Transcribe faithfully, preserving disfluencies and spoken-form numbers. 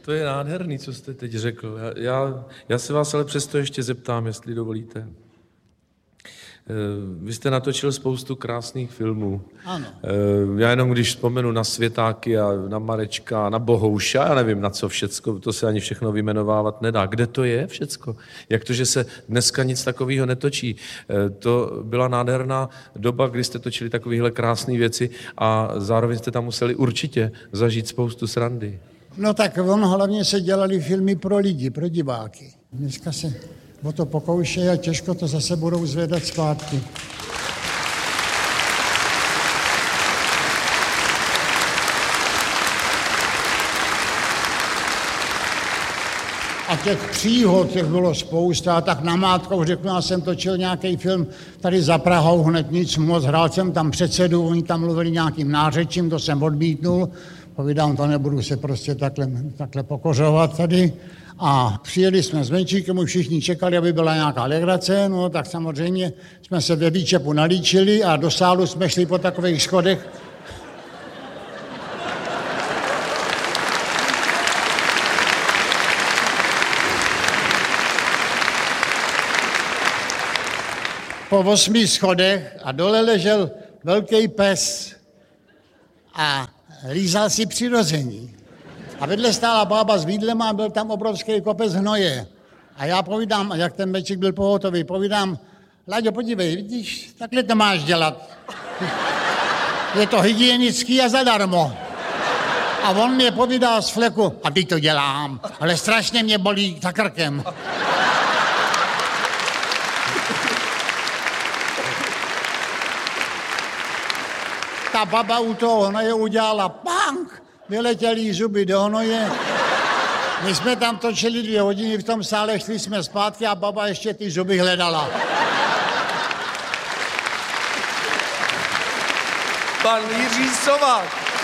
To je nádherný, co jste teď řekl. Já, já, já se vás ale přesto ještě zeptám, jestli dovolíte. Vy jste natočil spoustu krásných filmů. Ano. Já jenom když vzpomenu na Světáky a na Marečka, na Bohouša, já nevím na co všecko, to se ani všechno vyjmenovávat nedá. Kde to je všecko? Jak to, že se dneska nic takového netočí? To byla nádherná doba, kdy jste točili takovéhle krásné věci a zároveň jste tam museli určitě zažít spoustu srandy. No tak on hlavně se dělali filmy pro lidi, pro diváky. Dneska se o to pokoušejí a těžko to zase budou zvedat zpátky. A těch příhod, těch bylo spousta, a tak namátkou řeknu, já jsem točil nějaký film tady za Prahou, hned nic moc, hrál jsem tam předsedu, oni tam mluvili nějakým nářečím, to jsem odmítnul, povídám, to nebudu se prostě takhle, takhle pokořovat tady. A přijeli jsme s Venčíkem, už všichni čekali, aby byla nějaká legrace, no tak samozřejmě jsme se ve výčepu nalíčili a do sálu jsme šli po takových schodech. Po osmi schodech a dole ležel velký pes a lízal si přirození. A vedle stála bába s vídlem a byl tam obrovský kopec hnoje. A já povídám, jak ten Mečík byl pohotový, povídám, Láďo, podívej, vidíš, takhle to máš dělat. Je to hygienický a zadarmo. A on mě povídá z fleku, a teď to dělám, ale strašně mě bolí za krkem. Ta baba u toho hnoje udělala pank, vyletěly zuby do hnoje. My jsme tam točili dvě hodiny v tom sále, šli jsme zpátky a baba ještě ty zuby hledala. Pan Jiří Sovák.